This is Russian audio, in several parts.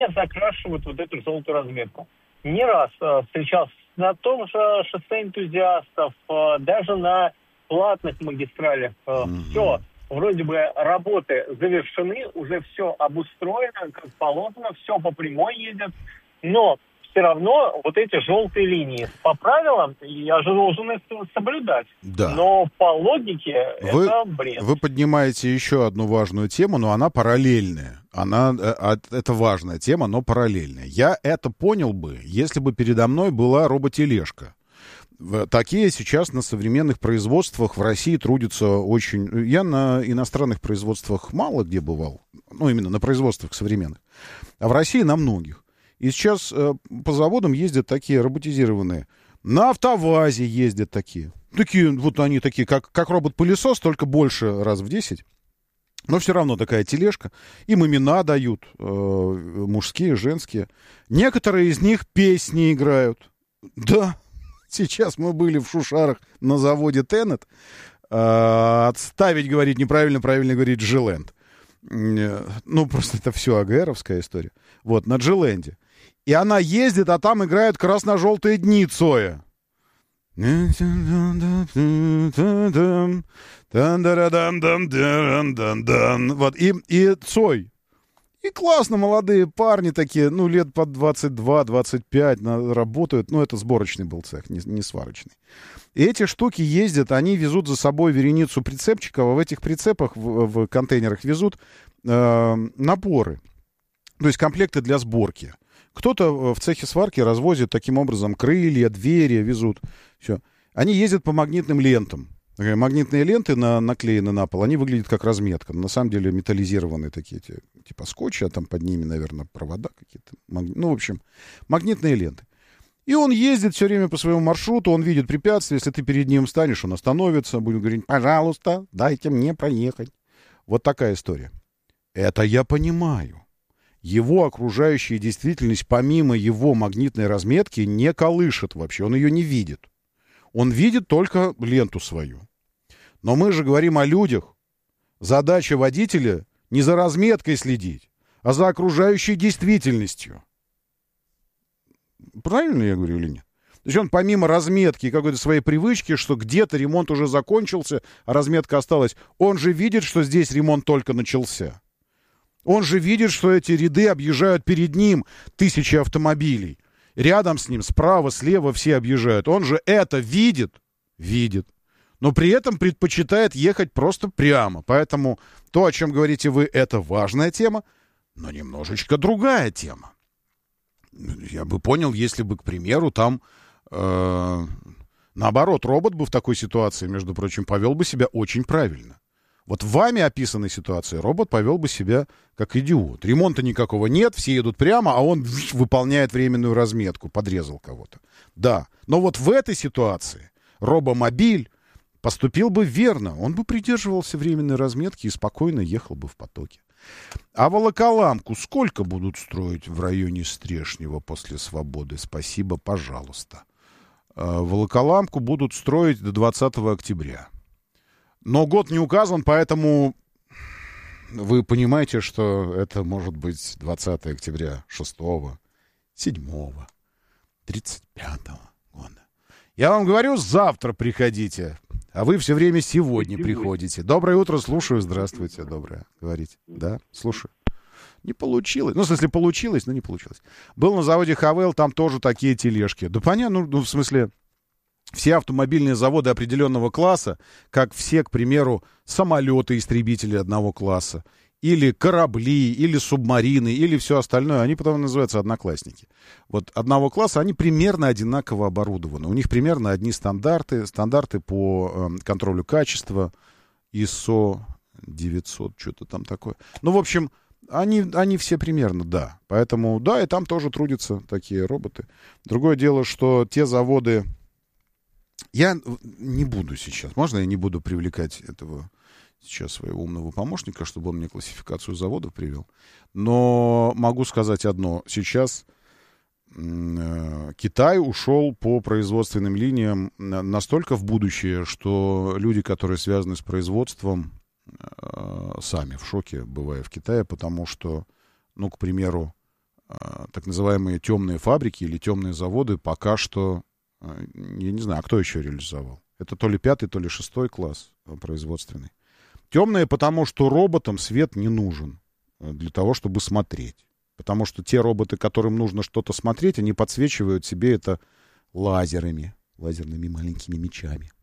закрашивают вот эту желтую разметку. Не раз встречался на том же шоссе энтузиастов, даже на платных магистралях. Все, вроде бы работы завершены, уже все обустроено, как положено, все по прямой едет, но все равно вот эти желтые линии. По правилам я же должен их соблюдать. Да. Но по логике это бред. Вы поднимаете еще одну важную тему, но она параллельная. Это важная тема, но параллельная. Я это понял бы, если бы передо мной была роботележка. Такие сейчас на современных производствах в России трудятся очень... Я на иностранных производствах мало где бывал. Ну, именно на производствах современных. А в России на многих. И сейчас по заводам ездят такие роботизированные. На АвтоВАЗе ездят такие. Вот они такие, как робот-пылесос, только больше раз в 10. Но все равно такая тележка. Им имена дают, мужские, женские. Некоторые из них песни играют. Да, сейчас мы были в Шушарах на заводе Тенет. Отставить говорить неправильно, правильно говорить Джилэнд. Ну, просто это все АГРовская история. Вот, на Джилэнде. И она ездит, а там играют красно-желтые дни Цоя. Вот, и Цой. И классно, молодые парни такие, ну, лет по 22-25 работают. Ну, это сборочный был цех, не сварочный. И эти штуки ездят, они везут за собой вереницу прицепчиков, а в этих прицепах, в контейнерах везут напоры. То есть комплекты для сборки. Кто-то в цехе сварки развозит таким образом крылья, двери, везут. Все. Они ездят по магнитным лентам. Магнитные ленты наклеены на пол, они выглядят как разметка. На самом деле металлизированные такие, типа скотча, а там под ними, наверное, провода какие-то. Ну, в общем, магнитные ленты. И он ездит все время по своему маршруту, он видит препятствия. Если ты перед ним встанешь, он остановится, будет говорить: пожалуйста, дайте мне проехать. Вот такая история. Это я понимаю. Его окружающая действительность, помимо его магнитной разметки, не колышет вообще. Он ее не видит. Он видит только ленту свою. Но мы же говорим о людях. Задача водителя не за разметкой следить, а за окружающей действительностью. Правильно я говорю или нет? То есть он помимо разметки и какой-то своей привычки, что где-то ремонт уже закончился, а разметка осталась, он же видит, что здесь ремонт только начался. Он же видит, что эти ряды объезжают перед ним тысячи автомобилей. Рядом с ним, справа, слева все объезжают. Он же это видит. Но при этом предпочитает ехать просто прямо. Поэтому то, о чем говорите вы, это важная тема, но немножечко другая тема. Я бы понял, если бы, к примеру, там наоборот, робот бы в такой ситуации, между прочим, повел бы себя очень правильно. Вот в вами описанной ситуации робот повел бы себя как идиот. Ремонта никакого нет, все едут прямо, а он выполняет временную разметку, подрезал кого-то. Да, но вот в этой ситуации робомобиль поступил бы верно. Он бы придерживался временной разметки и спокойно ехал бы в потоке. А Волоколамку сколько будут строить в районе Стрешнева после Свободы? Спасибо, пожалуйста. Волоколамку будут строить до 20 октября. Но год не указан, поэтому вы понимаете, что это может быть 20 октября 6-го, 7-го, 35-го года. Я вам говорю, завтра приходите, а вы все время сегодня приходите. Доброе утро, слушаю, здравствуйте, доброе, говорите. Да, слушаю. Не получилось. Ну, в смысле, получилось, но не получилось. Был на заводе Хавел, там тоже такие тележки. Да понятно, ну, в смысле... Все автомобильные заводы определенного класса, как все, к примеру, самолеты-истребители одного класса, или корабли, или субмарины, или все остальное, они потом называются одноклассники. Вот одного класса, они примерно одинаково оборудованы. У них примерно одни стандарты по контролю качества, ISO 900, что-то там такое. Ну, в общем, они все примерно, да. Поэтому, да, и там тоже трудятся такие роботы. Другое дело, что те заводы... Я не буду сейчас, можно я не буду привлекать этого сейчас своего умного помощника, чтобы он мне классификацию заводов привел. Но могу сказать одно. Сейчас Китай ушел по производственным линиям настолько в будущее, что люди, которые связаны с производством, сами в шоке, бывая в Китае, потому что, ну, к примеру, так называемые темные фабрики или темные заводы пока что, я не знаю, а кто еще реализовал? Это то ли 5-й, то ли 6-й класс производственный. Темные, потому что роботам свет не нужен для того, чтобы смотреть. Потому что те роботы, которым нужно что-то смотреть, они подсвечивают себе это лазерными маленькими мечами.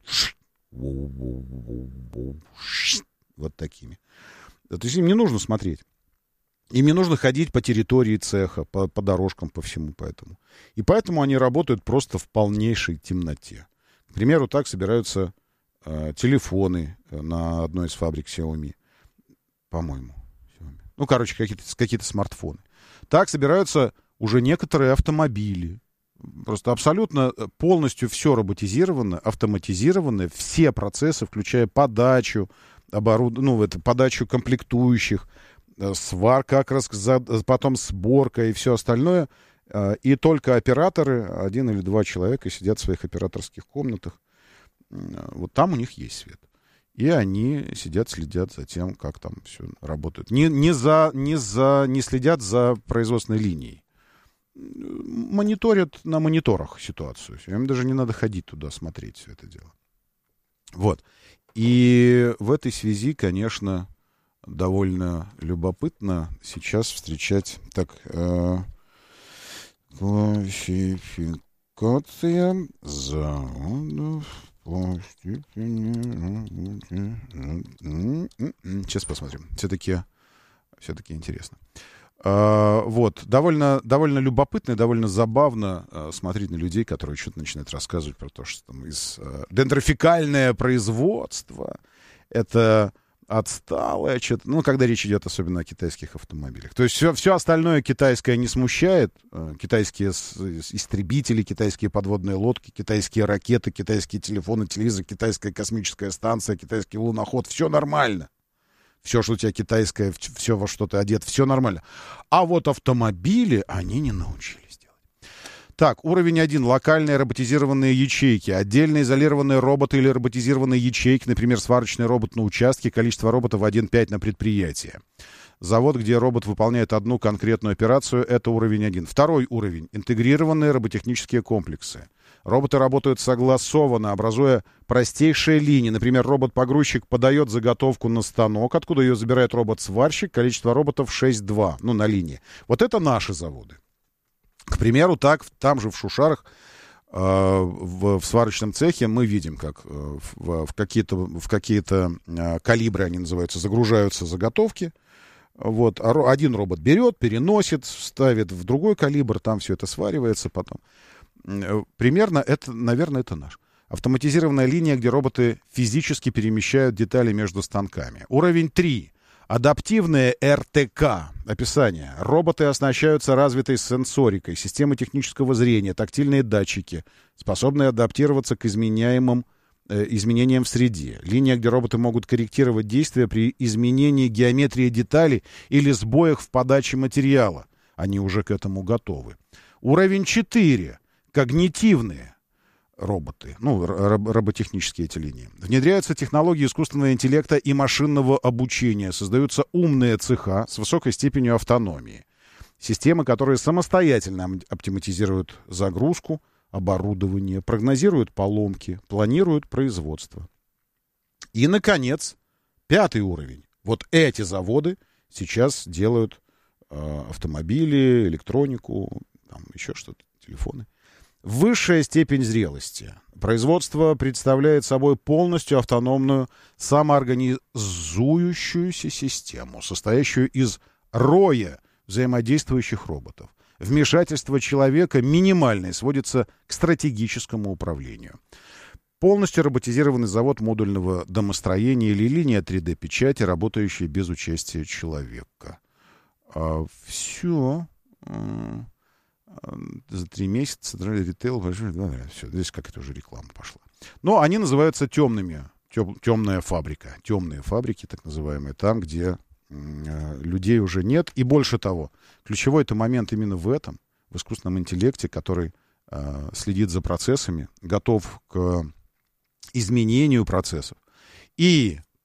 Вот такими. То есть им не нужно смотреть. Им не нужно ходить по территории цеха, по дорожкам, по всему поэтому. И поэтому они работают просто в полнейшей темноте. К примеру, так собираются телефоны на одной из фабрик Xiaomi. По-моему. Xiaomi. Ну, короче, какие-то смартфоны. Так собираются уже некоторые автомобили. Просто абсолютно полностью все роботизировано, автоматизировано. Все процессы, включая подачу, подачу комплектующих, сварка, потом сборка и все остальное. И только операторы, 1 или 2 человека, сидят в своих операторских комнатах. Вот там у них есть свет. И они сидят, следят за тем, как там все работает. Не следят за производственной линией. Мониторят на мониторах ситуацию. Им даже не надо ходить туда, смотреть все это дело. Вот. И в этой связи, конечно, довольно любопытно сейчас встречать классификация заводов. Сейчас посмотрим. Все-таки интересно. Вот. Довольно любопытно и довольно забавно смотреть на людей, которые что-то начинают рассказывать про то, что там дендрофикальное производство — это отсталое что-то. Ну, когда речь идет особенно о китайских автомобилях. То есть все остальное китайское не смущает. Китайские истребители, китайские подводные лодки, китайские ракеты, китайские телефоны, телевизор, китайская космическая станция, китайский луноход. Все нормально. Все, что у тебя китайское, все, во что ты одет, все нормально. А вот автомобили они не научились делать. Так, уровень 1. Локальные роботизированные ячейки. Отдельно изолированные роботы или роботизированные ячейки, например, сварочный робот на участке, количество роботов 1,5 на предприятие. Завод, где робот выполняет одну конкретную операцию, это уровень 1. Второй уровень. Интегрированные роботехнические комплексы. Роботы работают согласованно, образуя простейшие линии. Например, робот-погрузчик подает заготовку на станок, откуда ее забирает робот-сварщик. Количество роботов 6-2, на линии. Вот это наши заводы. К примеру, там же в Шушарах, в сварочном цехе мы видим, как в какие-то калибры, они называются, загружаются заготовки. Вот. Один робот берет, переносит, ставит в другой калибр, там все это сваривается потом. Примерно наверное, это наш. Автоматизированная линия, где роботы физически перемещают детали между станками. Уровень 3. Адаптивное РТК. Описание. Роботы оснащаются развитой сенсорикой, системой технического зрения, тактильные датчики, способные адаптироваться к изменениям в среде. Линия, где роботы могут корректировать действия при изменении геометрии деталей или сбоях в подаче материала. Они уже к этому готовы. Уровень 4. Когнитивные роботы, роботехнические эти линии. Внедряются технологии искусственного интеллекта и машинного обучения. Создаются умные цеха с высокой степенью автономии. Системы, которые самостоятельно оптимизируют загрузку, оборудование, прогнозируют поломки, планируют производство. И, наконец, 5-й уровень. Вот эти заводы сейчас делают автомобили, электронику, там еще что-то, телефоны. Высшая степень зрелости. Производство представляет собой полностью автономную самоорганизующуюся систему, состоящую из роя взаимодействующих роботов. Вмешательство человека минимальное, сводится к стратегическому управлению. Полностью роботизированный завод модульного домостроения или линия 3D-печати, работающая без участия человека. Все. За 3 месяца ритейл, все, здесь как-то уже реклама пошла. Но они называются темная фабрика. Темные фабрики, так называемые, там, где людей уже нет. И больше того, ключевой это момент именно в искусственном интеллекте, который следит за процессами, готов к изменению процессов и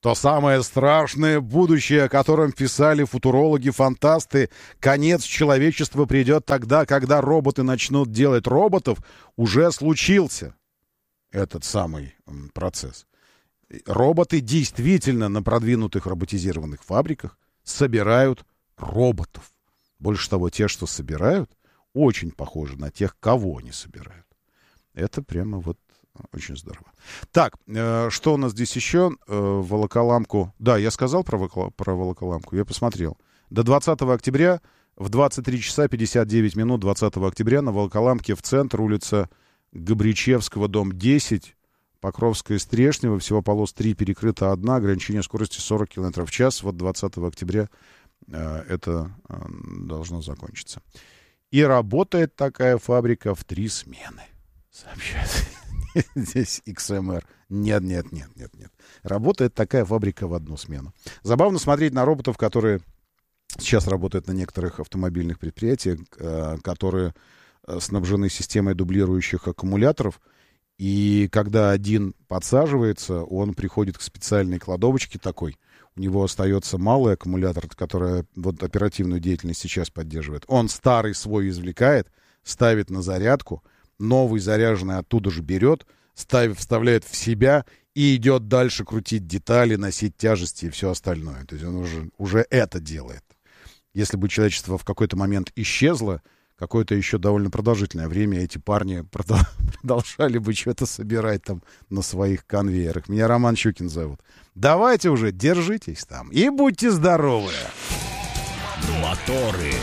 То самое страшное будущее, о котором писали футурологи-фантасты, конец человечества придет тогда, когда роботы начнут делать роботов, уже случился этот самый процесс. Роботы действительно на продвинутых роботизированных фабриках собирают роботов. Больше того, те, что собирают, очень похожи на тех, кого они собирают. Это прямо вот очень здорово. Так, что у нас здесь еще? Волоколамку. Да, я сказал про Волоколамку, я посмотрел. До 20 октября в 23 часа 59 минут 20 октября на Волоколамке в центр, улица Габричевского, дом 10, Покровская, Стрешнева, всего полос 3, перекрыта 1, ограничение скорости 40 км в час. Вот 20 октября это должно закончиться. И работает такая фабрика в 3 смены. Сообщает здесь XMR. Нет. Работает такая фабрика в 1 смену. Забавно смотреть на роботов, которые сейчас работают на некоторых автомобильных предприятиях, которые снабжены системой дублирующих аккумуляторов. И когда один подсаживается, он приходит к специальной кладовочке такой. У него остается малый аккумулятор, который вот оперативную деятельность сейчас поддерживает. Он старый свой извлекает, ставит на зарядку, новый заряженный оттуда же берет, вставляет в себя и идет дальше крутить детали, носить тяжести и все остальное. То есть он уже это делает. Если бы человечество в какой-то момент исчезло, какое-то еще довольно продолжительное время эти парни продолжали бы что-то собирать там на своих конвейерах. Меня Роман Щукин зовут. Давайте уже, держитесь там и будьте здоровы. Моторы.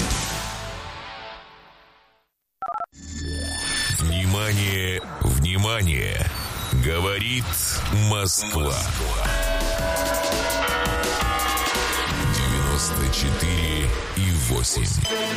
Внимание, внимание! Говорит Москва. 94,8.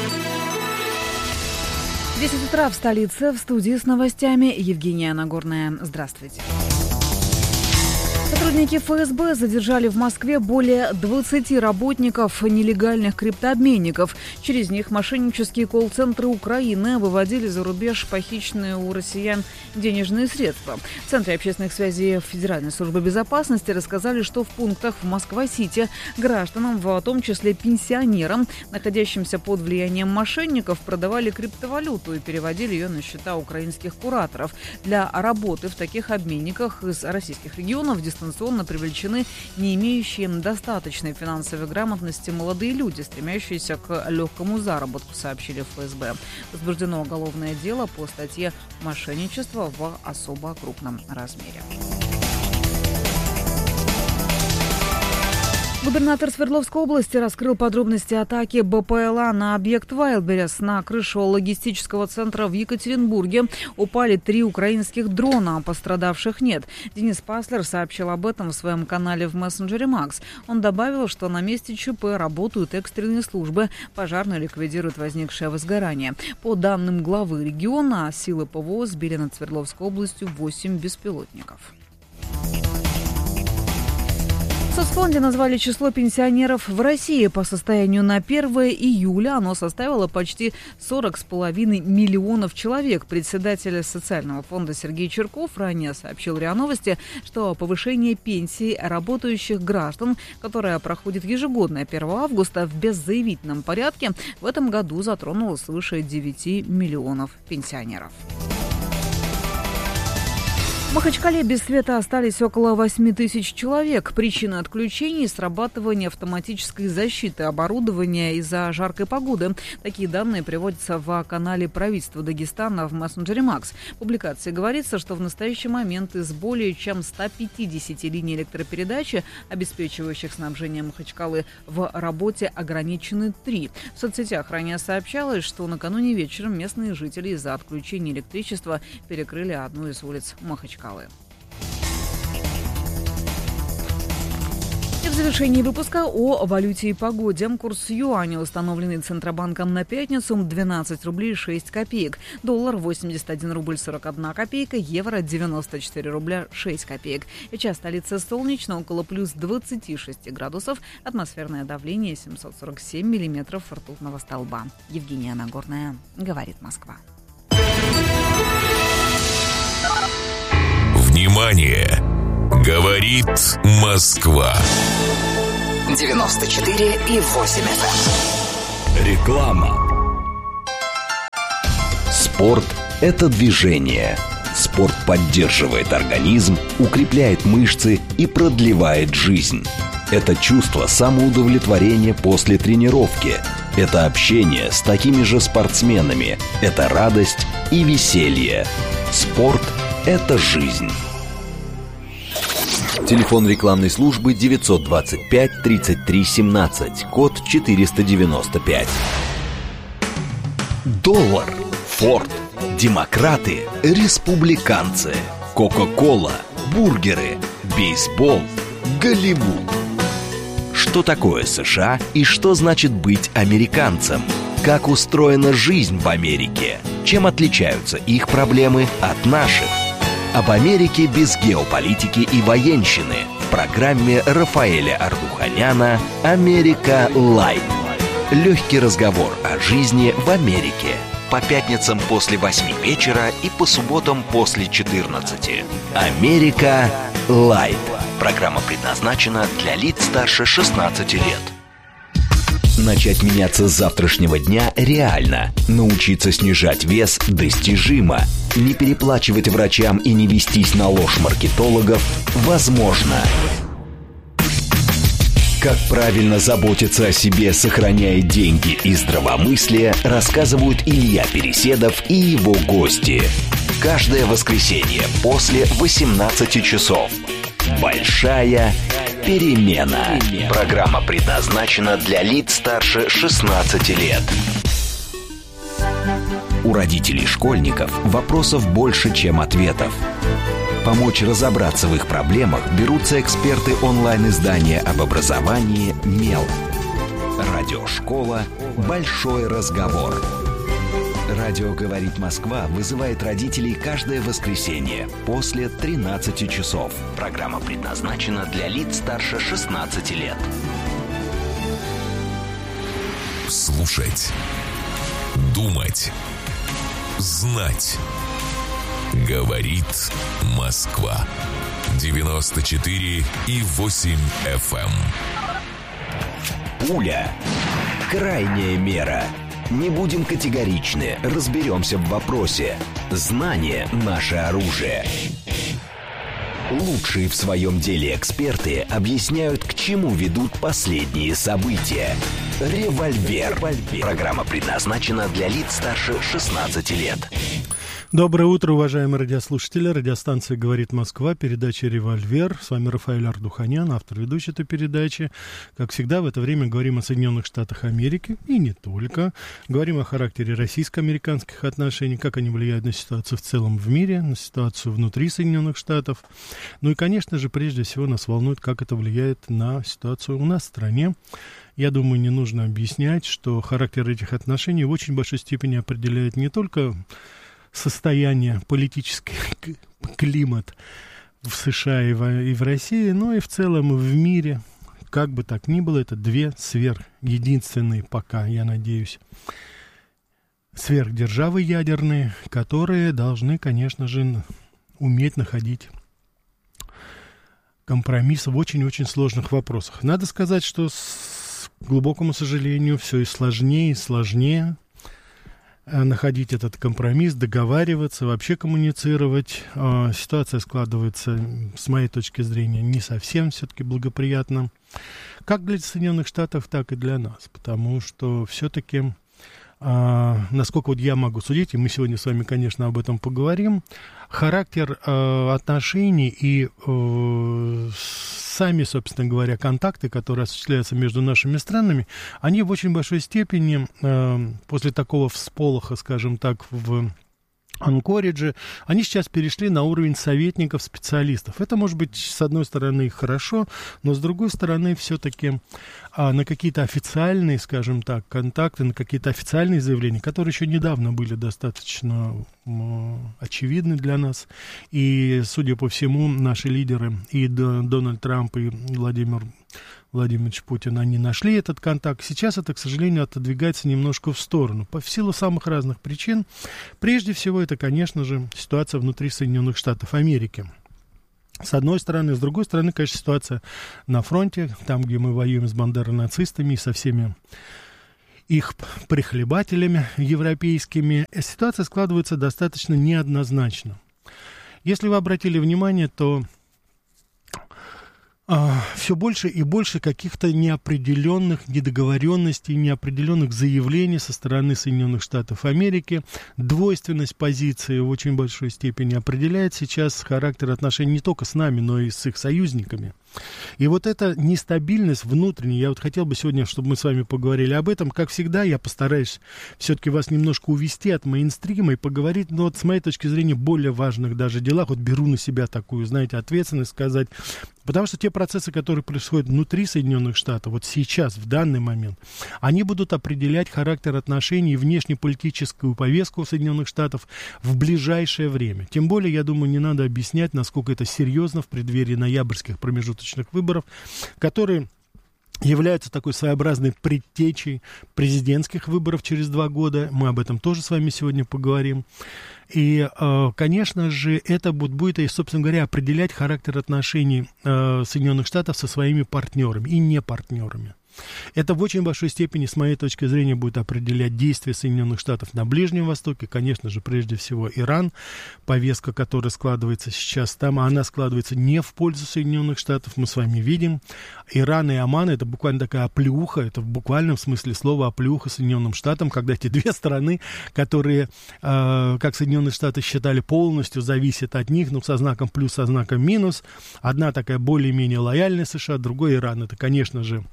10 утра в столице, в студии с новостями Евгения Нагорная. Здравствуйте. Сотрудники ФСБ задержали в Москве более 20 работников нелегальных криптообменников. Через них мошеннические колл-центры Украины выводили за рубеж похищенные у россиян денежные средства. В Центре общественных связей Федеральной службы безопасности рассказали, что в пунктах в Москва-Сити гражданам, в том числе пенсионерам, находящимся под влиянием мошенников, продавали криптовалюту и переводили ее на счета украинских кураторов. Для работы в таких обменниках из российских регионов дистанционно привлечены не имеющие достаточной финансовой грамотности молодые люди, стремящиеся к легкому заработку, сообщили в ФСБ. Возбуждено уголовное дело по статье «Мошенничество в особо крупном размере». Губернатор Свердловской области раскрыл подробности атаки БПЛА на объект Wildberries. На крышу логистического центра в Екатеринбурге упали 3 украинских дрона, а пострадавших нет. Денис Паслер сообщил об этом в своем канале в мессенджере Макс. Он добавил, что на месте ЧП работают экстренные службы, пожарные ликвидируют возникшее возгорание. По данным главы региона, силы ПВО сбили над Свердловской областью 8 беспилотников. В соцфонде назвали число пенсионеров в России. По состоянию на 1 июля оно составило почти 40,5 миллионов человек. Председатель социального фонда Сергей Черков ранее сообщил РИА Новости, что повышение пенсий работающих граждан, которое проходит ежегодно 1 августа в беззаявительном порядке, в этом году затронуло свыше 9 миллионов пенсионеров. В Махачкале без света остались около 8 тысяч человек. Причина отключений – срабатывание автоматической защиты оборудования из-за жаркой погоды. Такие данные приводятся в канале правительства Дагестана в мессенджере Макс. В публикации говорится, что в настоящий момент из более чем 150 линий электропередачи, обеспечивающих снабжение Махачкалы, в работе ограничены 3. В соцсетях ранее сообщалось, что накануне вечером местные жители из-за отключения электричества перекрыли одну из улиц Махачкалы. И в завершении выпуска о валюте и погоде. Курс юаня, установленный Центробанком на пятницу, 12 рублей 6 копеек. Доллар 81 рубль 41 копейка. Евро 94 рубля 6 копеек. Сейчас столица солнечно, около плюс 26 градусов. Атмосферное давление 747 миллиметров ртутного столба. Евгения Нагорная, говорит Москва. Внимание! Говорит Москва. 94,8 FM. Реклама. Спорт – это движение. Спорт поддерживает организм, укрепляет мышцы и продлевает жизнь. Это чувство самоудовлетворения после тренировки. Это общение с такими же спортсменами. Это радость и веселье. Спорт – это жизнь. Телефон рекламной службы 925 33 17, код 495. Доллар, Форд, демократы, республиканцы, Кока-кола, бургеры, бейсбол, Голливуд. Что такое США и что значит быть американцем? Как устроена жизнь в Америке? Чем отличаются их проблемы от наших? Об Америке без геополитики и военщины в программе Рафаэля Ардуханяна «Америка Лайт». Легкий разговор о жизни в Америке. По пятницам после 8 вечера и по субботам после 14. «Америка Лайт». Программа предназначена для лиц старше 16 лет. Начать меняться с завтрашнего дня реально. Научиться снижать вес достижимо. Не переплачивать врачам и не вестись на ложь маркетологов возможно. Как правильно заботиться о себе, сохраняя деньги и здравомыслие, рассказывают Илья Переседов и его гости. Каждое воскресенье после 18 часов. Большая перемена. Программа предназначена для лиц старше 16 лет. У родителей школьников вопросов больше, чем ответов. Помочь разобраться в их проблемах берутся эксперты онлайн-издания об образовании «Мел». Радиошкола «Большой разговор». Радио «Говорит Москва» вызывает родителей каждое воскресенье после 13 часов. Программа предназначена для лиц старше 16 лет. Слушать. Думать. Знать. Говорит Москва. 94,8 FM. Пуля. Крайняя мера. Не будем категоричны, разберемся в вопросе. Знание – наше оружие. Лучшие в своем деле эксперты объясняют, к чему ведут последние события. «Револьвер». Программа предназначена для лиц старше 16 лет. Доброе утро, уважаемые радиослушатели. Радиостанция «Говорит Москва», передача «Револьвер». С вами Рафаэль Ардуханян, автор ведущей этой передачи. Как всегда, в это время говорим о Соединенных Штатах Америки, и не только. Говорим о характере российско-американских отношений, как они влияют на ситуацию в целом в мире, на ситуацию внутри Соединенных Штатов. Ну и, конечно же, прежде всего нас волнует, как это влияет на ситуацию у нас в стране. Я думаю, не нужно объяснять, что характер этих отношений в очень большой степени определяет не только состояние, политический климат в США и в России, но и в целом в мире. Как бы так ни было, это две единственные пока, я надеюсь, сверхдержавы ядерные, которые должны, конечно же, уметь находить компромисс в очень-очень сложных вопросах. Надо сказать, что, к глубокому сожалению, все и сложнее находить этот компромисс, договариваться, вообще коммуницировать. Ситуация складывается, с моей точки зрения, не совсем все-таки благоприятно. Как для Соединенных Штатов, так и для нас. Потому что все-таки, насколько вот я могу судить, и мы сегодня с вами, конечно, об этом поговорим, характер отношений и сами, собственно говоря, контакты, которые осуществляются между нашими странами, они в очень большой степени после такого всполоха, скажем так, в Анкоридже, они сейчас перешли на уровень советников, специалистов. Это может быть, с одной стороны, хорошо, но с другой стороны, все-таки на какие-то официальные, скажем так, контакты, на какие-то официальные заявления, которые еще недавно были достаточно очевидны для нас. И, судя по всему, наши лидеры, и Дональд Трамп, и Владимир Владимирович Путин, они нашли этот контакт. Сейчас это, к сожалению, отодвигается немножко в сторону, в силу самых разных причин. Прежде всего, это, конечно же, ситуация внутри Соединенных Штатов Америки. С одной стороны. С другой стороны, конечно, ситуация на фронте, там, где мы воюем с бандеро-нацистами и со всеми их прихлебателями европейскими, ситуация складывается достаточно неоднозначно. Если вы обратили внимание, то все больше и больше каких-то неопределенных недоговоренностей, неопределенных заявлений со стороны Соединенных Штатов Америки. Двойственность позиции в очень большой степени определяет сейчас характер отношений не только с нами, но и с их союзниками. И вот эта нестабильность внутренняя, я вот хотел бы сегодня, чтобы мы с вами поговорили об этом. Как всегда, я постараюсь все-таки вас немножко увести от мейнстрима и поговорить, ну, вот с моей точки зрения, более важных даже делах. Вот беру на себя такую, знаете, ответственность сказать. Потому что те процессы, которые происходят внутри Соединенных Штатов, вот сейчас, в данный момент, они будут определять характер отношений и внешнеполитическую повестку Соединенных Штатов в ближайшее время. Тем более, я думаю, не надо объяснять, насколько это серьезно в преддверии ноябрьских промежуточных выборов, которые являются такой своеобразной предтечей президентских выборов через 2 года. Мы об этом тоже с вами сегодня поговорим. И, конечно же, это будет, собственно говоря, определять характер отношений Соединенных Штатов со своими партнерами и непартнерами. Это в очень большой степени, с моей точки зрения, будет определять действия Соединенных Штатов на Ближнем Востоке. Конечно же, прежде всего, Иран. Повестка, которая складывается сейчас там, она складывается не в пользу Соединенных Штатов. Мы с вами видим. Иран и Оман — это буквально такая оплеуха, это в буквальном смысле слова оплеуха Соединенным Штатам, когда эти две страны, которые, как Соединенные Штаты считали, полностью зависят от них, ну, со знаком плюс, со знаком минус. Одна такая более-менее лояльная США, другой Иран. Это, конечно же,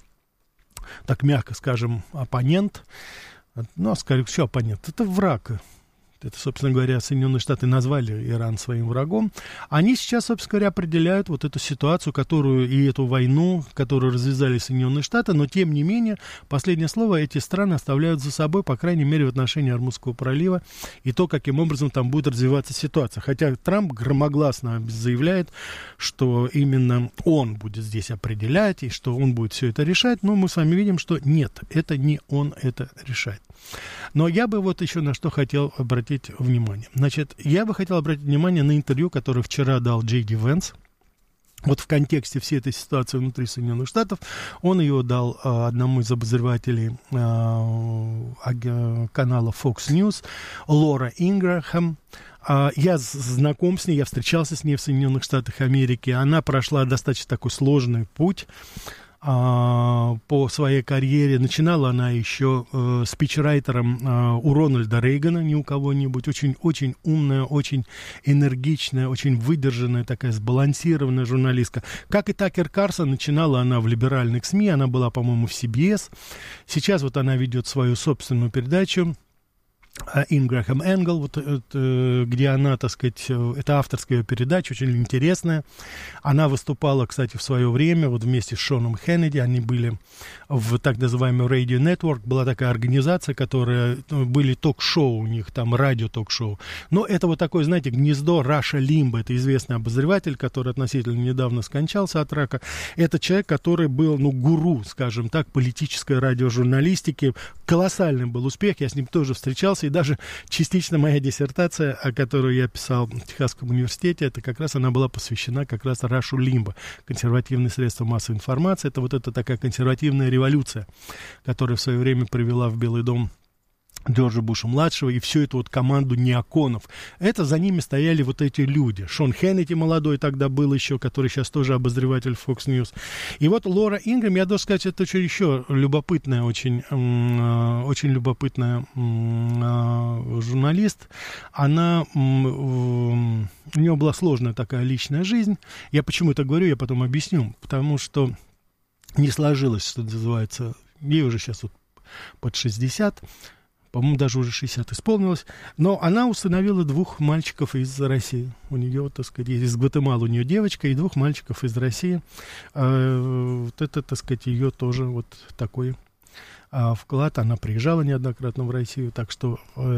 так мягко скажем, оппонент, ну, скорее всего, оппонент, это враг. Это, собственно говоря, Соединенные Штаты назвали Иран своим врагом. Они сейчас, собственно говоря, определяют вот эту ситуацию, которую и эту войну, которую развязали Соединенные Штаты, но, тем не менее, последнее слово эти страны оставляют за собой, по крайней мере, в отношении Ормузского пролива и то, каким образом там будет развиваться ситуация. Хотя Трамп громогласно заявляет, что именно он будет здесь определять и что он будет все это решать, но мы с вами видим, что нет, это не он это решает. Но я бы вот еще на что хотел обратить внимание. Значит, я бы хотел обратить внимание на интервью, которое вчера дал Джей Ди Венс. Вот в контексте всей этой ситуации внутри Соединенных Штатов. Он ее дал одному из обозревателей канала Fox News, Лора Ингрэхэм. Я знаком с ней, я встречался с ней в Соединенных Штатах Америки. Она прошла достаточно такой сложный путь по своей карьере. Начинала она еще спичрайтером у Рональда Рейгана, не у кого-нибудь. Очень умная, очень энергичная, очень выдержанная, такая сбалансированная журналистка. Как и Такер Карлсон, начинала она в либеральных СМИ, она была, по-моему, в CBS. Сейчас вот она ведет свою собственную передачу Ингрэхэм Энгл, вот, где она, так сказать, это авторская передача, очень интересная. Она выступала, кстати, в свое время вот вместе с Шоном Хеннеди. Они были в так называемый Radio Network. Была такая организация, которая... Были ток-шоу у них, там радио-ток-шоу. Но это вот такое, знаете, гнездо Раша Лимба. Это известный обозреватель, который относительно недавно скончался от рака. Это человек, который был, ну, гуру, скажем так, политической радиожурналистики. Колоссальный был успех. Я с ним тоже встречался. И даже частично моя диссертация, которую я писал в Техасском университете, это как раз она была посвящена как раз Рашу Лимба. Консервативные средства массовой информации. Это вот эта такая консервативная революция, которая в свое время привела в Белый дом Джорджа Буша-младшего и всю эту вот команду неоконов. Это за ними стояли вот эти люди. Шон Хеннеди молодой тогда был еще, который сейчас тоже обозреватель Fox News. И вот Лора Ингрэм, я должен сказать, это очень еще любопытная, очень любопытная журналист. Она... У нее была сложная такая личная жизнь. Я почему это говорю, я потом объясню. Потому что не сложилось, что называется. Ей уже сейчас вот под 60. По-моему, даже уже 60 исполнилось. Но она усыновила 2 мальчиков из России. У нее, так сказать, из Гватемалы у нее девочка и 2 мальчиков из России. Вот это, так сказать, ее тоже вот такой вклад. Она приезжала неоднократно в Россию, так что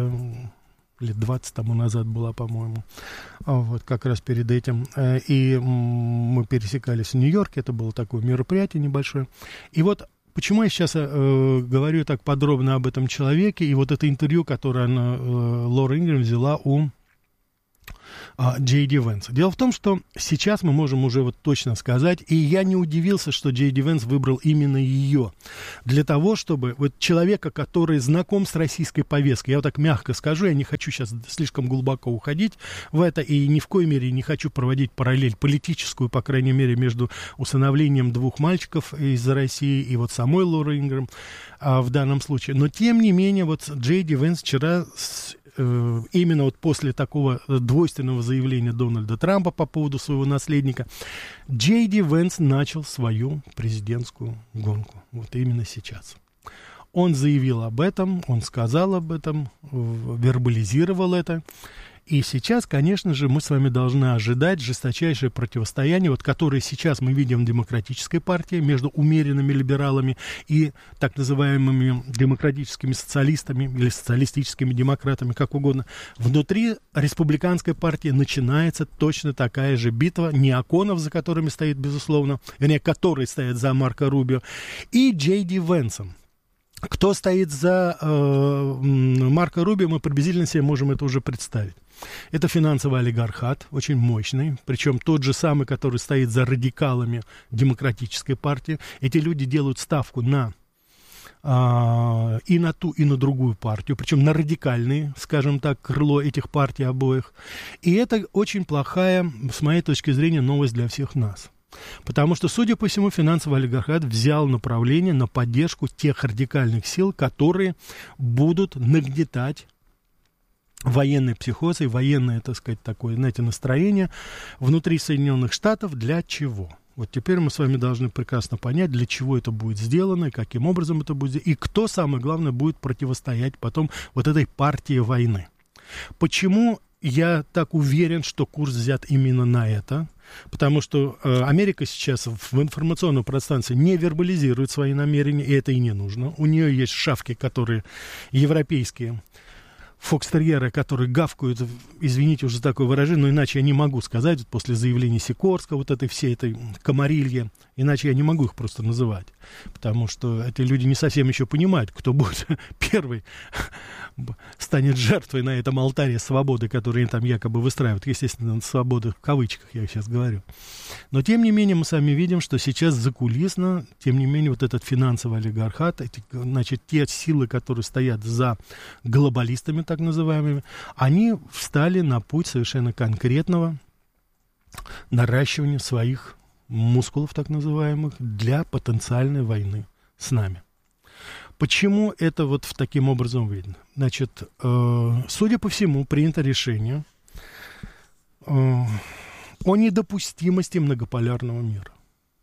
лет 20 тому назад была, по-моему, вот как раз перед этим. И мы пересекались в Нью-Йорке. Это было такое мероприятие небольшое. И вот почему я сейчас говорю так подробно об этом человеке, и вот это интервью, которое Лора Ингрэм взяла у Джей Ди Венса. Дело в том, что сейчас мы можем уже вот точно сказать, и я не удивился, что Джей Ди Венс выбрал именно ее, для того, чтобы вот человека, который знаком с российской повесткой, я вот так мягко скажу, я не хочу сейчас слишком глубоко уходить в это, и ни в коей мере не хочу проводить параллель политическую, по крайней мере, между усыновлением 2 мальчиков из России и вот самой Лорой Ингрэм в данном случае. Но, тем не менее, вот Джей Ди Венс вчера именно вот после такого двойственного заявления Дональда Трампа по поводу своего наследника, Джей Ди Венс начал свою президентскую гонку. Вот именно сейчас. Он заявил об этом, он сказал об этом, вербализировал это. И сейчас, конечно же, мы с вами должны ожидать жесточайшее противостояние, вот, которое сейчас мы видим в Демократической партии между умеренными либералами и так называемыми демократическими социалистами или социалистическими демократами, как угодно. Внутри Республиканской партии начинается точно такая же битва неоконов, за которыми стоит, безусловно, вернее, которые стоят за Марко Рубио, и Джей Ди Венсом. Кто стоит за Марко Рубио, мы приблизительно себе можем это уже представить. Это финансовый олигархат, очень мощный, причем тот же самый, который стоит за радикалами Демократической партии. Эти люди делают ставку на и на ту, и на другую партию, причем на радикальные, скажем так, крыло этих партий обоих. И это очень плохая, с моей точки зрения, новость для всех нас. Потому что, судя по всему, финансовый олигархат взял направление на поддержку тех радикальных сил, которые будут нагнетать военный психоз и военное, так сказать, такое, знаете, настроение внутри Соединенных Штатов. Для чего? Вот теперь мы с вами должны прекрасно понять, для чего это будет сделано, и каким образом это будет сделано, и кто, самое главное, будет противостоять потом вот этой партии войны. Почему я так уверен, что курс взят именно на это? Потому что Америка сейчас в информационном пространстве не вербализирует свои намерения, и это и не нужно. У нее есть шавки, которые европейские, фокстерьеры, которые гавкают, извините уже за такое выражение, но иначе я не могу сказать, вот после заявления Сикорского, вот этой всей этой комарильи, иначе я не могу их просто называть, потому что эти люди не совсем еще понимают, кто будет первый, станет жертвой на этом алтаре свободы, который они там якобы выстраивают, естественно, свободы в кавычках я сейчас говорю. Но, тем не менее, мы сами видим, что сейчас закулисно, тем не менее, вот этот финансовый олигархат, эти, значит, те силы, которые стоят за глобалистами, так называемыми, они встали на путь совершенно конкретного наращивания своих мускулов, так называемых, для потенциальной войны с нами. Почему это вот таким образом видно? Значит, судя по всему, принято решение о недопустимости многополярного мира.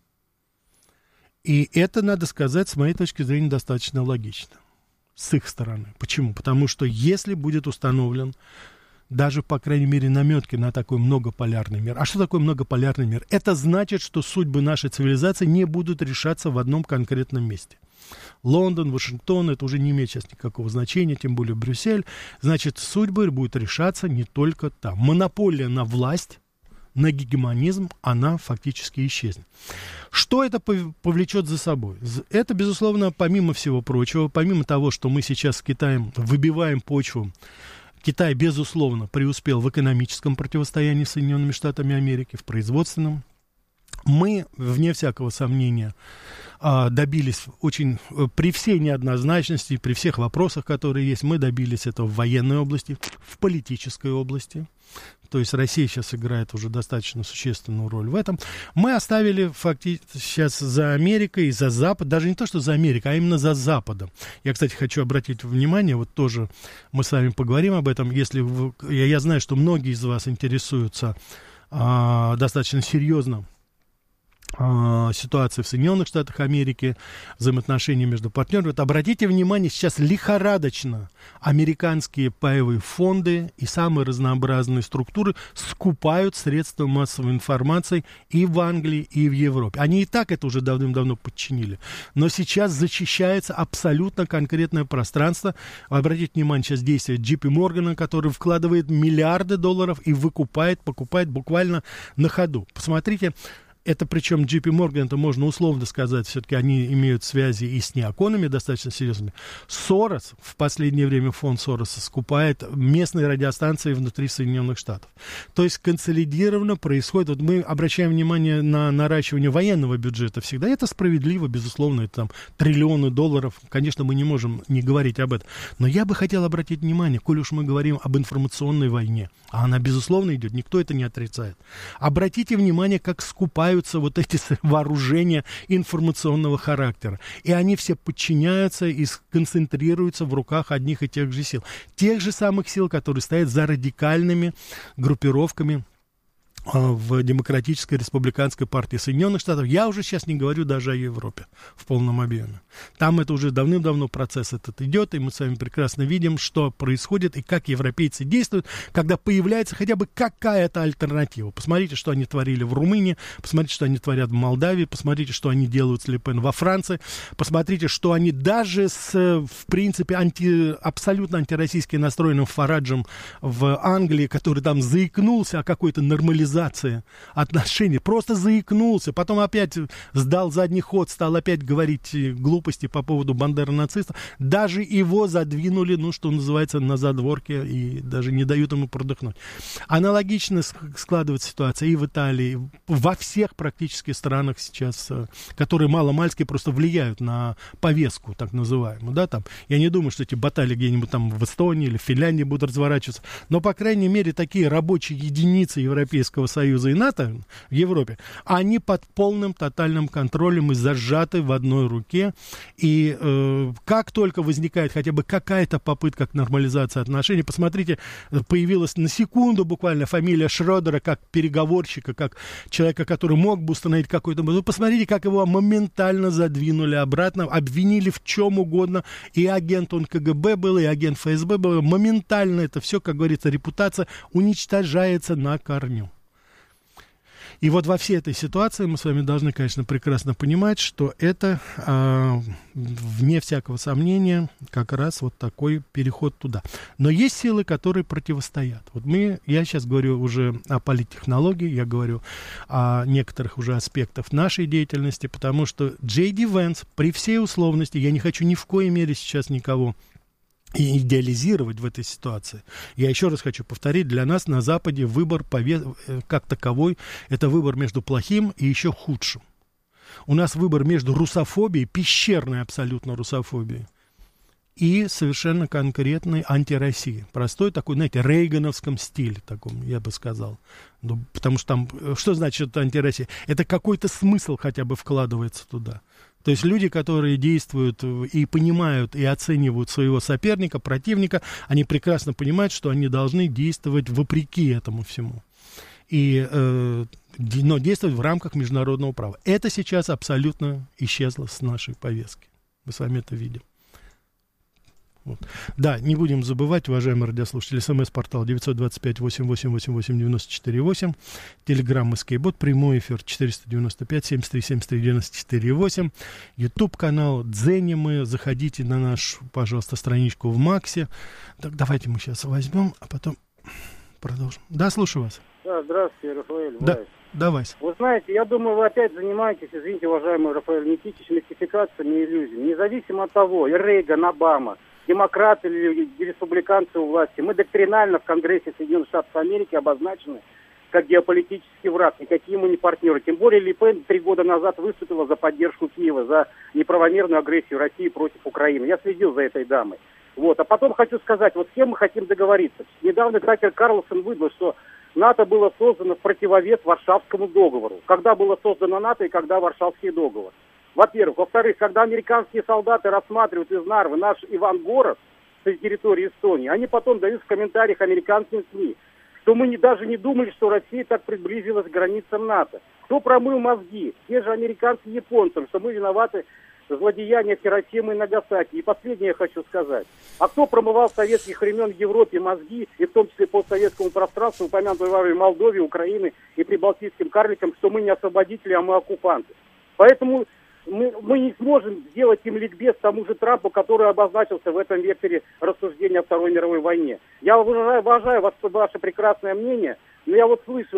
И это, надо сказать, с моей точки зрения, достаточно логично. С их стороны. Почему? Потому что если будет установлен даже, по крайней мере, наметки на такой многополярный мир. А что такое многополярный мир? Это значит, что судьбы нашей цивилизации не будут решаться в одном конкретном месте. Лондон, Вашингтон, это уже не имеет сейчас никакого значения, тем более Брюссель. Значит, судьбы будут решаться не только там. Монополия на власть, на гегемонизм, она фактически исчезнет. Что это повлечет за собой? Это, безусловно, помимо всего прочего, помимо того, что мы сейчас с Китаем выбиваем почву, Китай, безусловно, преуспел в экономическом противостоянии с Соединенными Штатами Америки, в производственном. Мы, вне всякого сомнения, добились очень, при всей неоднозначности, при всех вопросах, которые есть, мы добились этого в военной области, в политической области. То есть Россия сейчас играет уже достаточно существенную роль в этом. Мы оставили фактически сейчас за Америкой и за Западом, даже не то, что за Америкой, а именно за Западом. Я, кстати, хочу обратить внимание, вот тоже мы с вами поговорим об этом, если я знаю, что многие из вас интересуются достаточно серьезно ситуации в Соединенных Штатах Америки, взаимоотношения между партнерами. Вот обратите внимание, сейчас лихорадочно американские паевые фонды и самые разнообразные структуры скупают средства массовой информации и в Англии, и в Европе. Они и так это уже давным-давно подчинили. Но сейчас зачищается абсолютно конкретное пространство. Обратите внимание, сейчас действует JP Morgan, который вкладывает миллиарды долларов и покупает буквально на ходу. Посмотрите, Это причем JP Morgan, это можно условно сказать, все-таки они имеют связи и с неоконами достаточно серьезными. Сорос, в последнее время фонд Сороса скупает местные радиостанции внутри Соединенных Штатов. То есть консолидированно происходит, вот мы обращаем внимание на наращивание военного бюджета всегда, это справедливо, безусловно, это там триллионы долларов, конечно, мы не можем не говорить об этом. Но я бы хотел обратить внимание, коль уж мы говорим об информационной войне, а она, безусловно, идет, никто это не отрицает. Обратите внимание, как скупаются вот эти вооружения информационного характера. И они все подчиняются и концентрируются в руках одних и тех же сил. Тех же самых сил, которые стоят за радикальными группировками в Демократической Республиканской партии Соединенных Штатов. Я уже сейчас не говорю даже о Европе в полном объеме. Там это уже давным-давно процесс этот идет, и мы с вами прекрасно видим, что происходит и как европейцы действуют, когда появляется хотя бы какая-то альтернатива. Посмотрите, что они творили в Румынии, посмотрите, что они творят в Молдавии, посмотрите, что они делают с Ле Пен во Франции, посмотрите, что они даже с, в принципе, абсолютно антироссийски настроенным Фараджем в Англии, который там заикнулся о какой-то нормализации отношений, просто заикнулся, потом опять сдал задний ход, стал опять говорить глупости по поводу бандеро-нацистов, даже его задвинули, ну, что называется, на задворке и даже не дают ему продохнуть. Аналогично складывается ситуация и в Италии, во всех практически странах сейчас, которые мало-мальски просто влияют на повестку, так называемую, да, там, я не думаю, что эти баталии где-нибудь там в Эстонии или в Финляндии будут разворачиваться, но, по крайней мере, такие рабочие единицы Европейского Союза и НАТО в Европе, они под полным тотальным контролем и зажаты в одной руке. И как только возникает хотя бы какая-то попытка к нормализации отношений, посмотрите, появилась на секунду буквально фамилия Шрёдера как переговорщика, как человека, который мог бы установить какой-то... Ну, посмотрите, как его моментально задвинули обратно, обвинили в чем угодно. И агент он КГБ был, и агент ФСБ был. Моментально это все, как говорится, репутация уничтожается на корню. И вот во всей этой ситуации мы с вами должны, конечно, прекрасно понимать, что это, вне всякого сомнения, как раз вот такой переход туда. Но есть силы, которые противостоят. Вот я сейчас говорю уже о политтехнологии, я говорю о некоторых уже аспектах нашей деятельности, потому что Джей Ди Венс, при всей условности, я не хочу ни в коей мере сейчас никого и идеализировать в этой ситуации. Я еще раз хочу повторить, для нас на Западе выбор как таковой, это выбор между плохим и еще худшим. У нас выбор между русофобией, пещерной абсолютно русофобией, и совершенно конкретной антироссией. Простой такой, знаете, рейгановском стиле, таком, я бы сказал. Ну, потому что там, что значит антироссия? Это какой-то смысл хотя бы вкладывается туда. То есть люди, которые действуют и понимают, и оценивают своего соперника, противника, они прекрасно понимают, что они должны действовать вопреки этому всему. Но действовать в рамках международного права. Это сейчас абсолютно исчезло с нашей повестки. Мы с вами это видим. Вот. Да, не будем забывать, уважаемые радиослушатели, СМС-портал 925-88-88-94-8, Телеграм и Скайбот, прямой эфир 495-73-73-94-8, Ютуб-канал Дзенимы, заходите на нашу, пожалуйста, страничку в Максе. Так, давайте мы сейчас возьмем, а потом продолжим. Да, слушаю вас. Да, здравствуйте, Рафаэль. Да, давай. Вы знаете, я думаю, вы опять занимаетесь, извините, уважаемый Рафаэль Никитич, мистификациями и иллюзиями. Независимо от того, и Рейган, Обама, демократы или республиканцы у власти, мы доктринально в Конгрессе Соединенных Штатов Америки обозначены как геополитический враг. Никакие мы не партнеры. Тем более Ле Пен 3 года назад выступила за поддержку Киева, за неправомерную агрессию России против Украины. Я следил за этой дамой. Вот. А потом хочу сказать, вот с кем мы хотим договориться. Недавно Такер Карлсон выдал, что НАТО было создано в противовес Варшавскому договору. Когда было создано НАТО и когда Варшавский договор? Во-первых. Во-вторых, когда американские солдаты рассматривают из Нарвы наш Ивангород с территории Эстонии, они потом дают в комментариях американским СМИ, что мы даже не думали, что Россия так приблизилась к границам НАТО. Кто промыл мозги? Те же американцы и японцам, что мы виноваты в злодеяниях Хиросимы и Нагасаки. И последнее я хочу сказать. А кто промывал с советских времен в Европе мозги, и в том числе по советскому пространству, упомянутой Молдове, Украины и прибалтийским карликам, что мы не освободители, а мы оккупанты? Поэтому мы не сможем сделать им ликбез тому же Трампу, который обозначился в этом векторе рассуждения о Второй мировой войне. Я уважаю вас, ваше прекрасное мнение, но я вот слышал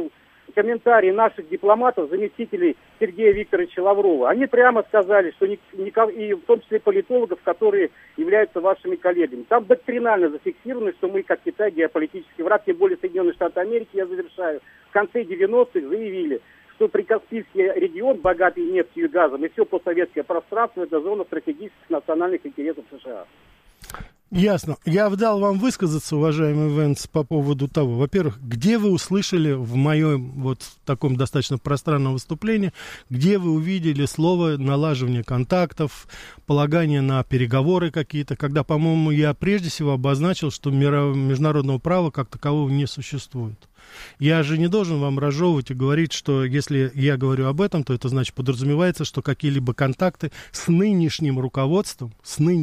комментарии наших дипломатов, заместителей Сергея Викторовича Лаврова. Они прямо сказали, что и в том числе политологов, которые являются вашими коллегами. Там доктринально зафиксировано, что мы, как Китай, геополитический враг, тем более Соединенные Штаты Америки, я завершаю, в конце 90-х заявили, что Прикаспийский регион, богатый нефтью и газом, и все постсоветское пространство – это зона стратегических национальных интересов США. Ясно. Я дал вам высказаться, уважаемый Венс, по поводу того, во-первых, где вы услышали в моем вот таком достаточно пространном выступлении, где вы увидели слово налаживание контактов, полагание на переговоры какие-то, когда, по-моему, я прежде всего обозначил, что международного права как такового не существует. Я же не должен вам разжевывать и говорить, что если я говорю об этом, то это значит подразумевается, что какие-либо контакты с нынешним руководством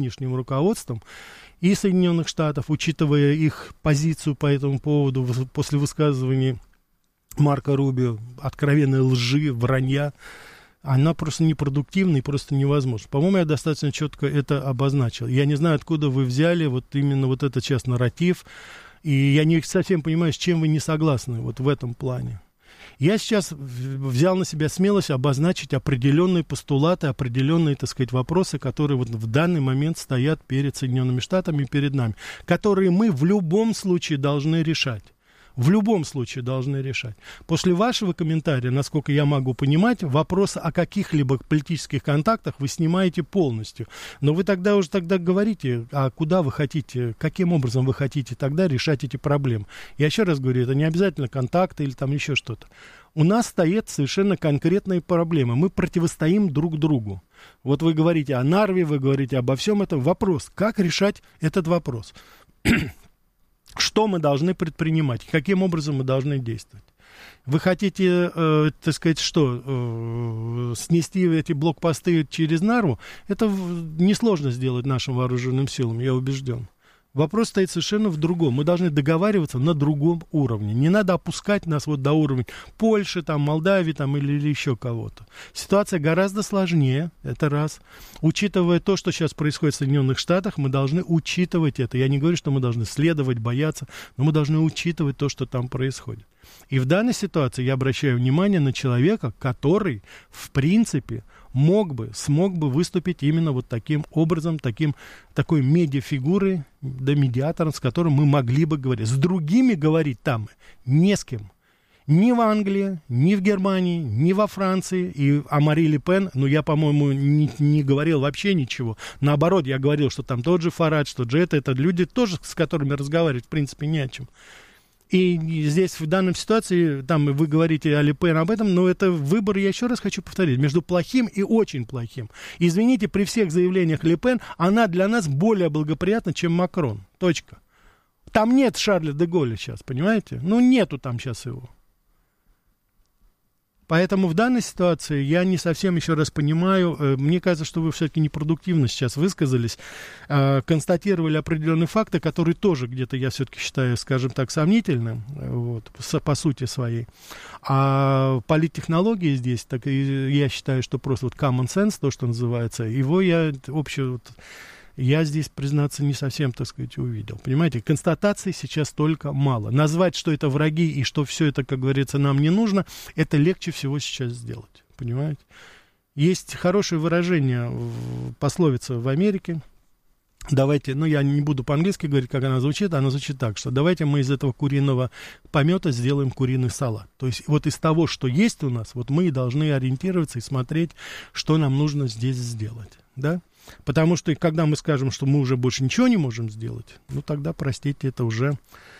и Соединенных Штатов, учитывая их позицию по этому поводу после высказываний Марко Рубио, откровенной лжи, вранья, она просто непродуктивна и просто невозможна. По-моему, я достаточно четко это обозначил. Я не знаю, откуда вы взяли вот именно вот этот сейчас нарратив, и я не совсем понимаю, с чем вы не согласны вот в этом плане. Я сейчас взял на себя смелость обозначить определенные постулаты, определенные, так сказать, вопросы, которые вот в данный момент стоят перед Соединенными Штатами, перед нами, которые мы в любом случае должны решать. В любом случае должны решать. После вашего комментария, насколько я могу понимать, вопрос о каких-либо политических контактах вы снимаете полностью. Но вы тогда говорите, а куда вы хотите, каким образом вы хотите тогда решать эти проблемы. Я еще раз говорю, это не обязательно контакты или там еще что-то. У нас стоят совершенно конкретные проблемы. Мы противостоим друг другу. Вот вы говорите о Нарве, вы говорите обо всем этом. Вопрос, как решать этот вопрос? Что мы должны предпринимать, каким образом мы должны действовать. Вы хотите, так сказать, снести эти блокпосты через Нарву? Это несложно сделать нашим вооруженным силам, я убежден. Вопрос стоит совершенно в другом. Мы должны договариваться на другом уровне. Не надо опускать нас вот до уровня Польши, там, Молдавии там, или еще кого-то. Ситуация гораздо сложнее, это раз. Учитывая то, что сейчас происходит в Соединенных Штатах, мы должны учитывать это. Я не говорю, что мы должны следовать, бояться, но мы должны учитывать то, что там происходит. И в данной ситуации я обращаю внимание на человека, который, в принципе, смог бы выступить именно вот таким образом, такой медиафигурой, да, медиатором, с которым мы могли бы говорить. С другими говорить там не с кем. Ни в Англии, ни в Германии, ни во Франции. И о Мари Ле Пен, я, по-моему, не говорил вообще ничего. Наоборот, я говорил, что там тот же Фарадж, тот же это люди тоже, с которыми разговаривать, в принципе, не о чем. И здесь в данной ситуации, там вы говорите о Ле Пен об этом, но это выбор, я еще раз хочу повторить, между плохим и очень плохим. Извините, при всех заявлениях Ле Пен, она для нас более благоприятна, чем Макрон. Точка. Там нет Шарля де Голля сейчас, понимаете? Нету там сейчас его. Поэтому в данной ситуации я не совсем еще раз понимаю, мне кажется, что вы все-таки непродуктивно сейчас высказались, констатировали определенные факты, которые тоже где-то, я все-таки считаю, скажем так, сомнительны, по сути своей. А политтехнологии здесь, так я считаю, что просто common sense, то, что называется, его я здесь, признаться, не совсем, так сказать, увидел. Понимаете, констатаций сейчас только мало. Назвать, что это враги и что все это, как говорится, нам не нужно, это легче всего сейчас сделать. Понимаете? Есть хорошее выражение, пословица в Америке. Давайте, я не буду по-английски говорить, как она звучит так, что давайте мы из этого куриного помета сделаем куриный салат. То есть вот из того, что есть у нас, вот мы и должны ориентироваться и смотреть, что нам нужно здесь сделать, да? Потому что когда мы скажем, что мы уже больше ничего не можем сделать, тогда, простите, это уже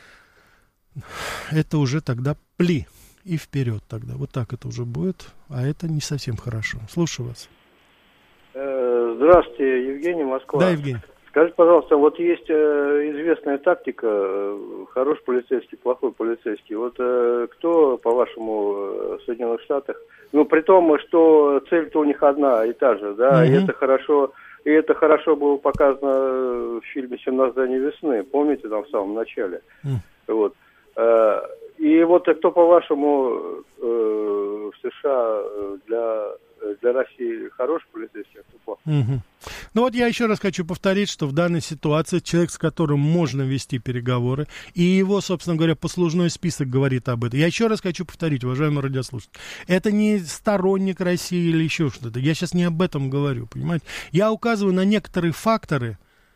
тогда пли и вперед тогда. Вот так это уже будет, а это не совсем хорошо. Слушаю вас. Здравствуйте, Евгений, Москва. Да, Евгений. Скажите, пожалуйста, вот есть известная тактика, хороший полицейский, плохой полицейский. Вот кто, по-вашему, в Соединенных Штатах, при том, что цель-то у них одна и та же, да, и это хорошо было показано в фильме «17 дней весны», помните, там в самом начале. Вот. И вот кто, по-вашему, в США для для России хороший полицейский, а кто плохой. Ну вот я еще раз хочу повторить, что в данной ситуации человек, с которым можно вести переговоры, и его, собственно говоря, послужной список говорит об этом. Я еще раз хочу повторить, уважаемые радиослушатели, это не сторонник России или еще что-то. Я сейчас не об этом говорю, понимаете. Я указываю на некоторые факторы,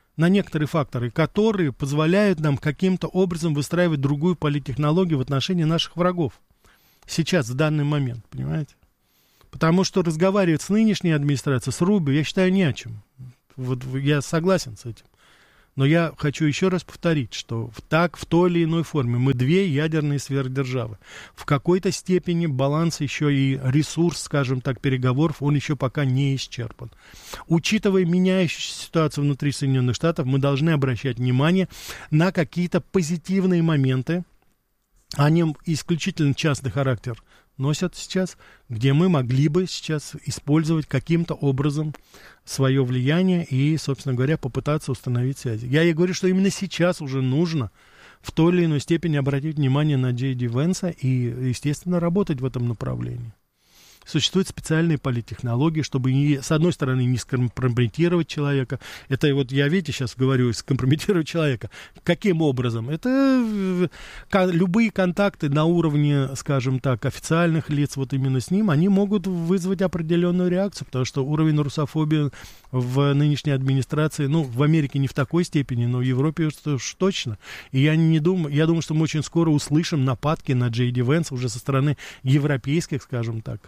которые позволяют нам каким-то образом выстраивать другую политтехнологию в отношении наших врагов. Сейчас, в данный момент, понимаете? Потому что разговаривать с нынешней администрацией, с Рубио, я считаю, не о чем. Вот я согласен с этим. Но я хочу еще раз повторить, что в той или иной форме мы две ядерные сверхдержавы. В какой-то степени баланс еще и ресурс, скажем так, переговоров, он еще пока не исчерпан. Учитывая меняющуюся ситуацию внутри Соединенных Штатов, мы должны обращать внимание на какие-то позитивные моменты. Они исключительно частный характер носят сейчас, где мы могли бы сейчас использовать каким-то образом свое влияние и, собственно говоря, попытаться установить связи. Я и говорю, что именно сейчас уже нужно в той или иной степени обратить внимание на Джей Ди Венса и, естественно, работать в этом направлении. Существуют специальные политтехнологии, чтобы, с одной стороны, не скомпрометировать человека. Это вот я, видите, сейчас говорю, скомпрометировать человека. Каким образом? Это любые контакты на уровне, скажем так, официальных лиц, вот именно с ним, они могут вызвать определенную реакцию, потому что уровень русофобии в нынешней администрации, в Америке не в такой степени, но в Европе уж точно. И я думаю, что мы очень скоро услышим нападки на Джей Ди Венса уже со стороны европейских, скажем так,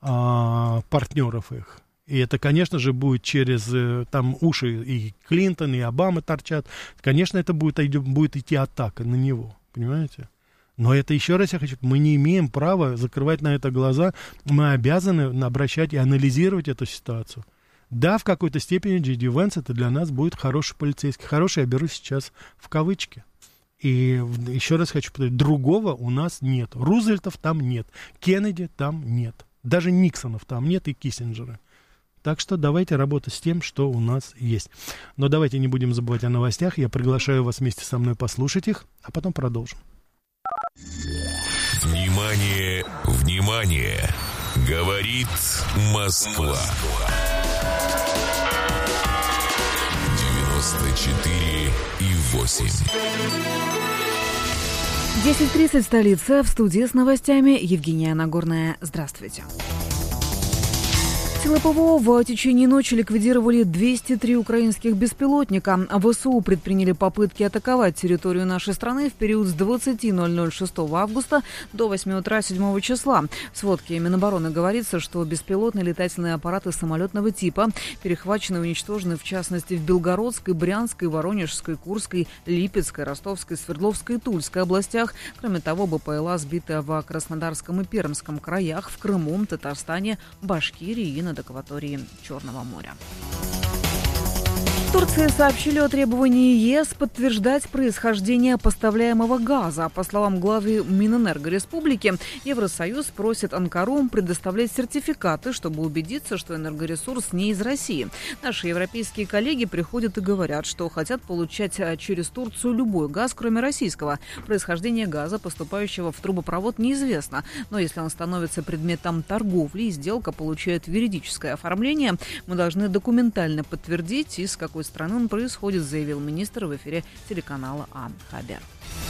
партнеров их. И это, конечно же, будет через там уши и Клинтон, и Обама торчат. Конечно, это будет идти атака на него, понимаете? Но это, еще раз я хочу, мы не имеем права закрывать на это глаза, мы обязаны обращать и анализировать эту ситуацию. Да, в какой-то степени Джей Ди Венс это для нас будет хороший полицейский. Хороший я беру сейчас в кавычки. И еще раз хочу повторить, другого у нас нет. Рузвельтов там нет, Кеннеди там нет. Даже Никсонов там нет и Киссинджера. Так что давайте работать с тем, что у нас есть. Но давайте не будем забывать о новостях. Я приглашаю вас вместе со мной послушать их, а потом продолжим. Внимание, внимание! Говорит Москва. 94,8. 10:30, столица. В студии с новостями Евгения Нагорная. Здравствуйте. Силы ПВО в течение ночи ликвидировали 203 украинских беспилотника. ВСУ предприняли попытки атаковать территорию нашей страны в период с 20:00 6 августа до 8 утра 7 числа. В сводке Минобороны говорится, что беспилотные летательные аппараты самолетного типа перехвачены и уничтожены, в частности, в Белгородской, Брянской, Воронежской, Курской, Липецкой, Ростовской, Свердловской и Тульской областях. Кроме того, БПЛА сбиты в Краснодарском и Пермском краях, в Крыму, Татарстане, Башкирии и над акваторией Черного моря. В Турции сообщили о требовании ЕС подтверждать происхождение поставляемого газа. По словам главы Минэнерго Республики, Евросоюз просит Анкару предоставлять сертификаты, чтобы убедиться, что энергоресурс не из России. Наши европейские коллеги приходят и говорят, что хотят получать через Турцию любой газ, кроме российского. Происхождение газа, поступающего в трубопровод, неизвестно. Но если он становится предметом торговли и сделка получает юридическое оформление, мы должны документально подтвердить, из какой страны он происходит, заявил министр в эфире телеканала Ан-Хабер.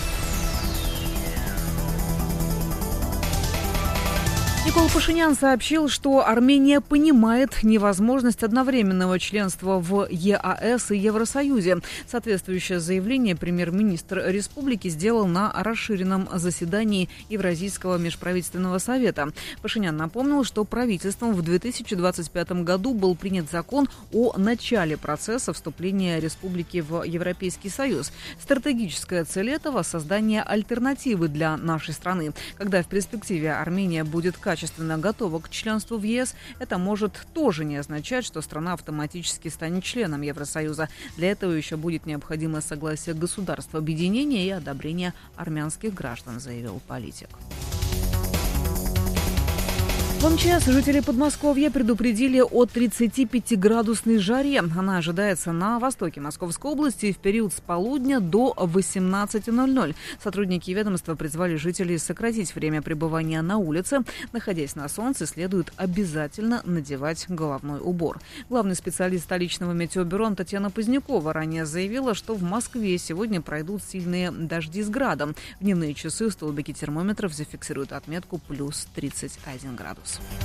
Никол Пашинян сообщил, что Армения понимает невозможность одновременного членства в ЕАЭС и Евросоюзе. Соответствующее заявление премьер-министр республики сделал на расширенном заседании Евразийского межправительственного совета. Пашинян напомнил, что правительством в 2025 году был принят закон о начале процесса вступления республики в Европейский Союз. Стратегическая цель этого – создание альтернативы для нашей страны. Когда в перспективе Армения будет качественно готова к членству в ЕС, это может тоже не означать, что страна автоматически станет членом Евросоюза. Для этого еще будет необходимо согласие государств объединения и одобрение армянских граждан, заявил политик. В МЧС жители Подмосковья предупредили о 35-градусной жаре. Она ожидается на востоке Московской области в период с полудня до 18:00. Сотрудники ведомства призвали жителей сократить время пребывания на улице. Находясь на солнце, следует обязательно надевать головной убор. Главный специалист столичного метеобюро Татьяна Позднякова ранее заявила, что в Москве сегодня пройдут сильные дожди с градом. В дневные часы столбики термометров зафиксируют отметку плюс 31 градус.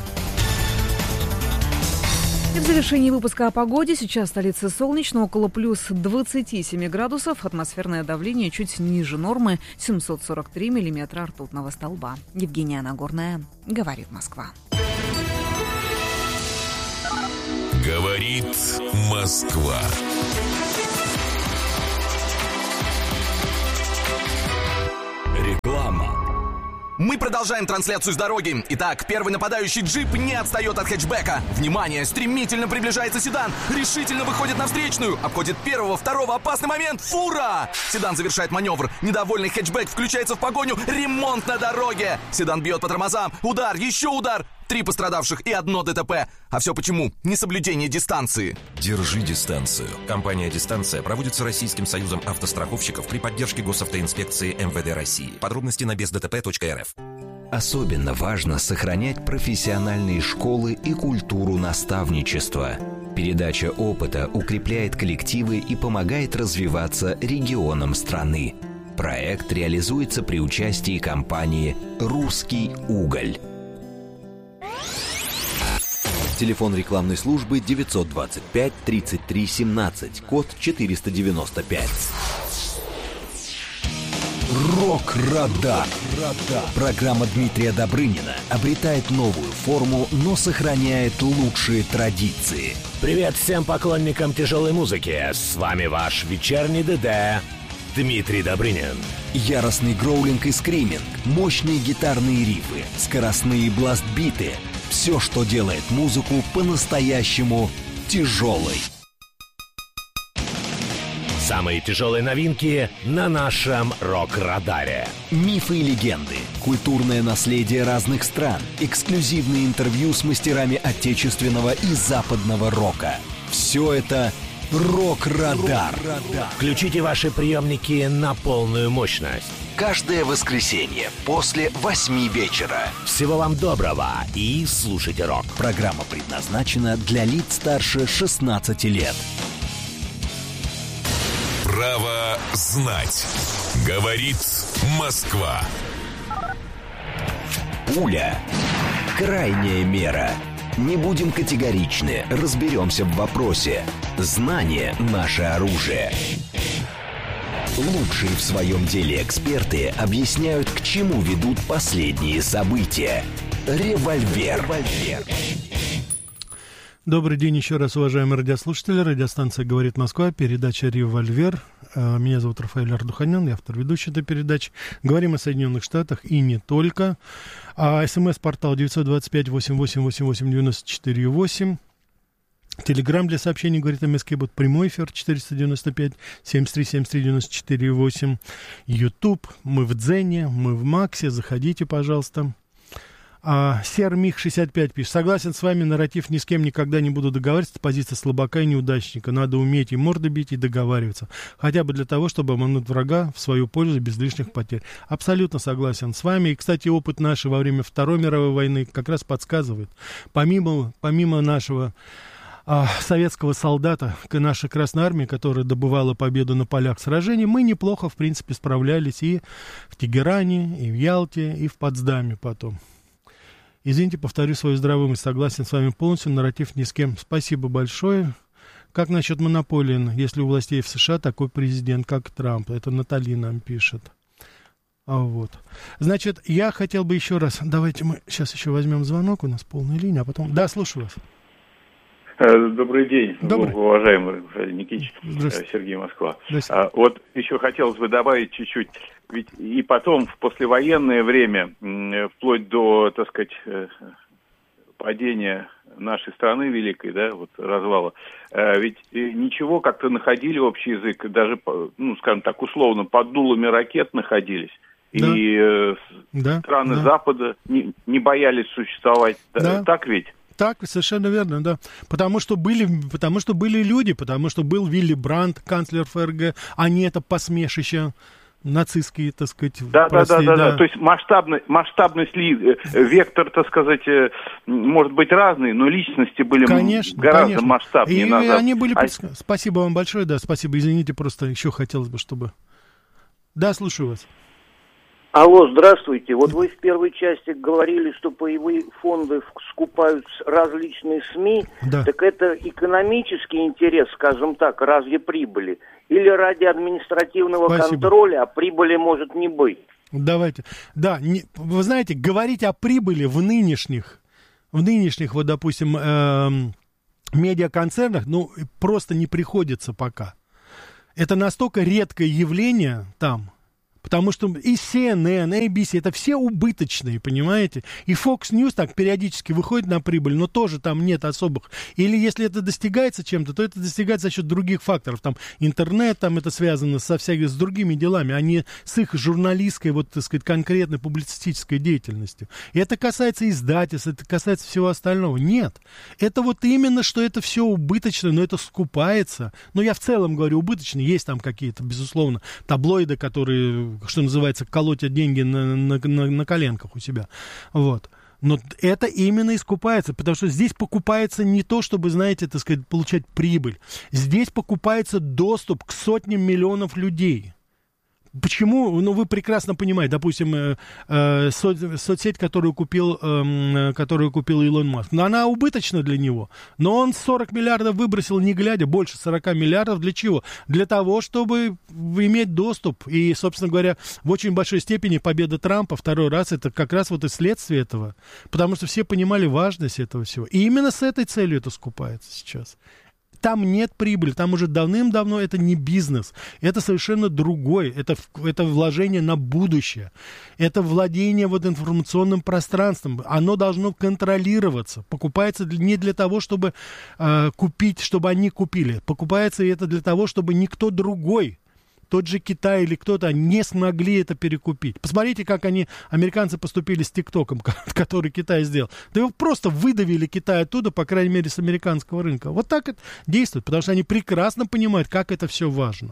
И в завершении выпуска о погоде. Сейчас в столице солнечно, около плюс 27 градусов. Атмосферное давление чуть ниже нормы, 743 миллиметра ртутного столба. Евгения Нагорная, говорит Москва. Говорит Москва. Реклама. Мы продолжаем трансляцию с дороги. Итак, первый нападающий джип не отстает от хэтчбека. Внимание, стремительно приближается седан. Решительно выходит на встречную. Обходит первого, второго. Опасный момент. Фура! Седан завершает маневр. Недовольный хэтчбек включается в погоню. Ремонт на дороге. Седан бьет по тормозам. Удар, еще удар. 3 пострадавших и 1 ДТП. А все почему? Несоблюдение дистанции. Держи дистанцию. Компания «Дистанция» проводится Российским союзом автостраховщиков при поддержке госавтоинспекции МВД России. Подробности на бездтп.рф. Особенно важно сохранять профессиональные школы и культуру наставничества. Передача опыта укрепляет коллективы и помогает развиваться регионам страны. Проект реализуется при участии компании «Русский уголь». Телефон рекламной службы 925 33 17, код 495. Рок-Радар. Программа Дмитрия Добрынина обретает новую форму, но сохраняет лучшие традиции. Привет всем поклонникам тяжелой музыки. С вами ваш вечерний ДД Дмитрий Добрынин. Яростный гроулинг и скриминг, мощные гитарные рифы, скоростные бласт-биты — все, что делает музыку по-настоящему тяжелой. Самые тяжелые новинки на нашем Рок-Радаре. Мифы и легенды, культурное наследие разных стран, эксклюзивные интервью с мастерами отечественного и западного рока. Все это Рок-Радар. Включите ваши приемники на полную мощность. Каждое воскресенье после 8 вечера. Всего вам доброго и слушайте рок. Программа предназначена для лиц старше 16 лет. Право знать. Говорит Москва. Пуля. Крайняя мера. Не будем категоричны, разберемся в вопросе. Знание – наше оружие. Лучшие в своем деле эксперты объясняют, к чему ведут последние события. Револьвер. Добрый день еще раз, уважаемые радиослушатели. Радиостанция «Говорит Москва», передача «Револьвер». Меня зовут Рафаэль Ардуханян, я автор ведущей этой передачи. Говорим о Соединенных Штатах и не только. СМС-портал 925-88-88-94-8. Телеграм для сообщений «Говорит МСК», будет прямой эфир 495-73-73-94-8. Ютуб, мы в Дзене, мы в Максе, заходите, пожалуйста. Сермих65 пишет: согласен с вами, нарратив ни с кем никогда не буду договариваться, позиция слабака и неудачника. Надо уметь и морды бить, и договариваться. Хотя бы для того, чтобы обмануть врага в свою пользу без лишних потерь. Абсолютно согласен с вами. И, кстати, опыт наш во время Второй мировой войны как раз подсказывает. Помимо нашего советского солдата, наша Красная Армия, которая добывала победу на полях сражений, мы неплохо, в принципе, справлялись и в Тегеране, и в Ялте, и в Потсдаме потом. Извините, повторю свою здравую мысль. Согласен с вами полностью. Нарратив ни с кем. Спасибо большое. Как насчет монополии, если у властей в США такой президент, как Трамп? Это Натали нам пишет. Вот. Значит, я хотел бы еще раз... Давайте мы сейчас еще возьмем звонок. У нас полная линия, а потом... Да, слушаю вас. Добрый день, Добрый. Уважаемый Никитич, Сергей, Москва. Вот еще хотелось бы добавить чуть-чуть, ведь и потом в послевоенное время, вплоть до, так сказать, падения нашей страны великой, да, вот развала, ведь ничего, как-то находили общий язык, даже, ну, скажем так, условно, под дулами ракет находились. и страны Запада не боялись существовать. Да. Так ведь? Так, совершенно верно, да. Потому что были люди, потому что был Вилли Брандт, канцлер ФРГ, а не это посмешище нацистские, так сказать. Да. То есть масштабность вектор, так сказать, может быть разный, но личности были гораздо масштабнее. И они были... Спасибо вам большое, да, спасибо. Извините, просто еще хотелось бы, чтобы... Да, слушаю вас. Алло, здравствуйте. Вот вы в первой части говорили, что паевые фонды скупают различные СМИ. Да. Так это экономический интерес, скажем так, ради прибыли? Или ради административного контроля, а прибыли может не быть? Давайте. Да, вы знаете, говорить о прибыли в нынешних вот, допустим, медиаконцернах, просто не приходится пока. Это настолько редкое явление там. Потому что и CNN, и ABC, это все убыточные, понимаете? И Fox News так периодически выходит на прибыль, но тоже там нет особых. Или если это достигается чем-то, то это достигается за счет других факторов. Там интернет, там это связано с другими делами, а не с их журналистской, вот, так сказать, конкретной публицистической деятельностью. И это касается издательств, это касается всего остального. Нет. Это вот именно, что это все убыточно, но это скупается. Но я в целом говорю убыточно. Есть там какие-то, безусловно, таблоиды, которые... что называется, колотят деньги на коленках у себя. Вот. Но это именно искупается, потому что здесь покупается не то, чтобы, знаете, так сказать, получать прибыль. Здесь покупается доступ к сотням миллионов людей. Почему? Вы прекрасно понимаете, допустим, соцсеть, которую купил Илон Маск, она убыточна для него, но он 40 миллиардов выбросил, не глядя, больше 40 миллиардов. Для чего? Для того, чтобы иметь доступ. И, собственно говоря, в очень большой степени победа Трампа второй раз, это как раз вот и следствие этого. Потому что все понимали важность этого всего. И именно с этой целью это скупается сейчас. Там нет прибыли, там уже давным-давно это не бизнес, это совершенно другое, это вложение на будущее, это владение вот информационным пространством, оно должно контролироваться, покупается не для того, чтобы купить, чтобы они купили, покупается это для того, чтобы никто другой, тот же Китай или кто-то, не смогли это перекупить. Посмотрите, как американцы поступили с ТикТоком, который Китай сделал. Да его просто выдавили Китай оттуда, по крайней мере, с американского рынка. Вот так это действует, потому что они прекрасно понимают, как это все важно.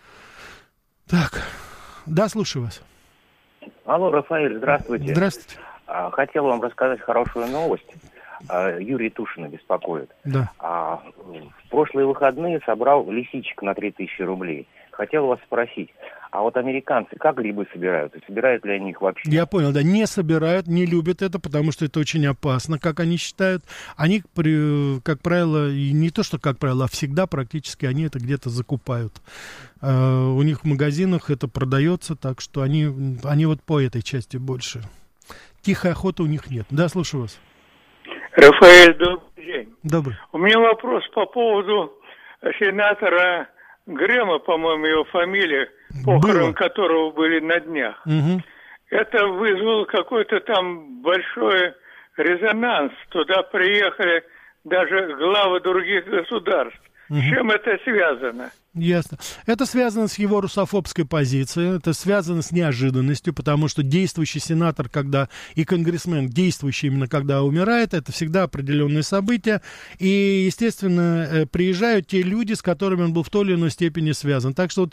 Так, да, слушаю вас. Алло, Рафаэль, здравствуйте. Здравствуйте. Хотел вам рассказать хорошую новость. Юрий Тушина беспокоит. Да. В прошлые выходные собрал лисичек на 3000 рублей. Хотел вас спросить, а вот американцы как грибы собирают? И собирают ли они их вообще? Я понял, да, не собирают, не любят это, потому что это очень опасно, как они считают. Они, как правило, и не то, что как правило, а всегда практически они это где-то закупают. У них в магазинах это продается, так что они вот по этой части больше. Тихой охоты у них нет. Да, слушаю вас. Рафаэль, добрый день. Добрый. У меня вопрос по поводу сенатора Грэма, по-моему, его фамилия, похорон которого были на днях. Угу. Это вызвало какой-то там большой резонанс. Туда приехали даже главы других государств. С чем это связано? Ясно. Это связано с его русофобской позицией, это связано с неожиданностью, потому что действующий сенатор, и конгрессмен, действующий именно когда умирает, это всегда определенные события, и, естественно, приезжают те люди, с которыми он был в той или иной степени связан. Так что вот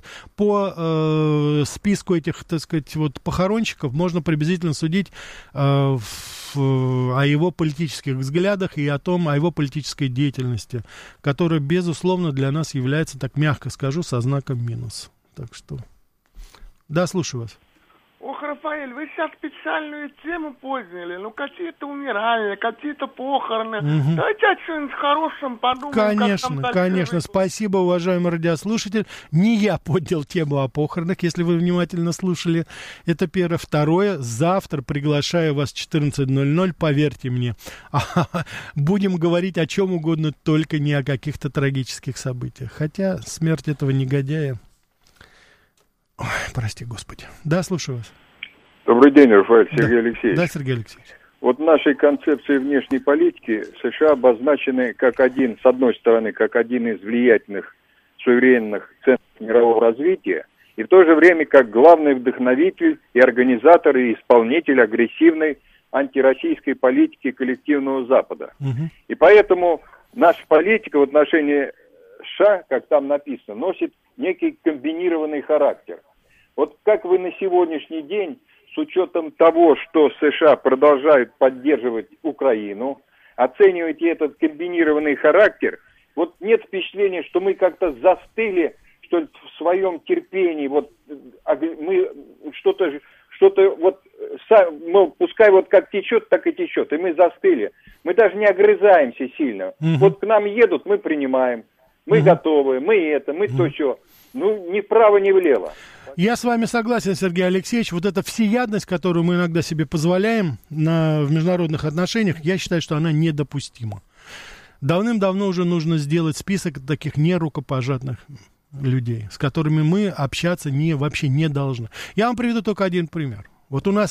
по списку этих, так сказать, вот похоронщиков можно приблизительно судить о его политических взглядах и о его политической деятельности, которая, безусловно, для нас является, так мягко скажу, со знаком минус. Так что... Да, слушаю вас. Ох, Рафаэль, вы сейчас специальную тему подняли. Ну, какие-то умирания, какие-то похороны. Угу. Давайте о чем-нибудь хорошем подумаем. Конечно. Спасибо, уважаемый радиослушатель. Не я поднял тему о похоронах, если вы внимательно слушали. Это первое. Второе. Завтра приглашаю вас в 14:00. Поверьте мне. Будем говорить о чем угодно, только не о каких-то трагических событиях. Хотя смерть этого негодяя... Ой, прости, Господи. Да, слушаю вас. Добрый день, Рафаэль, Сергей Алексеевич. Да, Сергей Алексеевич. Вот в нашей концепции внешней политики США обозначены с одной стороны, как один из влиятельных суверенных центров мирового развития, и в то же время как главный вдохновитель и организатор и исполнитель агрессивной антироссийской политики коллективного Запада. И поэтому наша политика в отношении США, как там написано, носит некий комбинированный характер. Вот как вы на сегодняшний день, с учетом того, что США продолжают поддерживать Украину, оцениваете этот комбинированный характер, вот нет впечатления, что мы как-то застыли, что ли, в своем терпении, вот мы что-то вот, мол, пускай вот как течет, так и течет, и мы застыли. Мы даже не огрызаемся сильно. Вот к нам едут, мы принимаем, мы готовы, мы то что. Ну, ни вправо, ни влево. Я с вами согласен, Сергей Алексеевич. Вот эта всеядность, которую мы иногда себе позволяем в международных отношениях, я считаю, что она недопустима. Давным-давно уже нужно сделать список таких нерукопожатных людей, с которыми мы общаться вообще не должны. Я вам приведу только один пример. Вот у нас